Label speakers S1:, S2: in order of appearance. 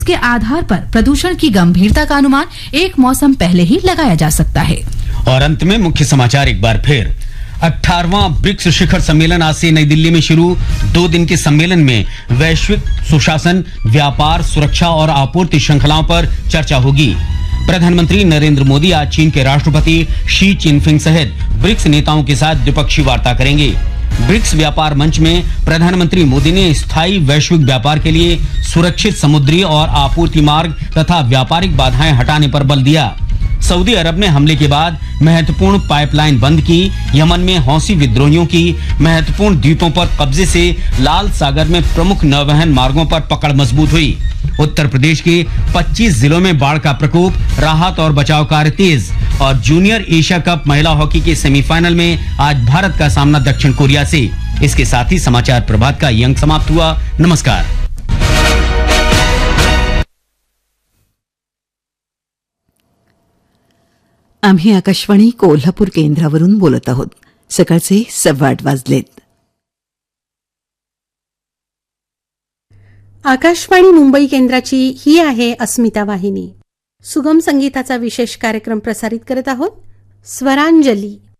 S1: के आधार पर प्रदूषण की गंभीरता का अनुमान एक मौसम पहले ही लगाया जा सकता है।
S2: और अंत में मुख्य समाचार एक बार फिर। 18वां ब्रिक्स शिखर सम्मेलन आज से नई दिल्ली में शुरू। 2 दिन के सम्मेलन में वैश्विक सुशासन, व्यापार, सुरक्षा और आपूर्ति श्रृंखलाओं पर चर्चा होगी। प्रधानमंत्री नरेंद्र मोदी आज चीन के राष्ट्रपति शी चिनफिंग सहित ब्रिक्स नेताओं के साथ द्विपक्षीय वार्ता करेंगे। ब्रिक्स व्यापार मंच में प्रधानमंत्री मोदी ने स्थायी वैश्विक व्यापार के लिए सुरक्षित समुद्री और आपूर्ति मार्ग तथा व्यापारिक बाधाएं हटाने पर बल दिया। सऊदी अरब ने हमले के बाद महत्वपूर्ण पाइपलाइन बंद की। यमन में हौसी विद्रोहियों की महत्वपूर्ण द्वीपों पर कब्जे से लाल सागर में प्रमुख नौवहन मार्गों पर पकड़ मजबूत हुई। उत्तर प्रदेश के 25 जिलों में बाढ़ का प्रकोप, राहत और बचाव कार्य तेज। और जूनियर एशिया कप महिला हॉकी के सेमीफाइनल में आज भारत का सामना दक्षिण कोरिया से। इसके साथ ही समाचार प्रभात का ये अंक समाप्त हुआ। नमस्कार।
S3: आम्ही आकाशवाणी कोल्हापूर केंद्रावरून बोलत आहोत। सकाळचे 8:15 वाजलेत.
S4: आकाशवाणी मुंबई केंद्राची ही आहे अस्मिता वाहिनी. सुगम संगीताचा विशेष कार्यक्रम प्रसारित करत आहोत. स्वरांजली.